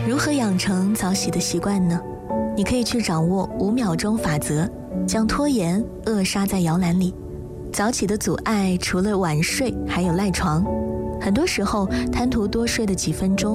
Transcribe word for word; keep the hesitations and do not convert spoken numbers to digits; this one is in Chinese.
如何养成早起的习惯呢？你可以去掌握五秒钟法则，将拖延扼杀在摇篮里。早起的阻碍除了晚睡，还有赖床。很多时候贪图多睡的几分钟，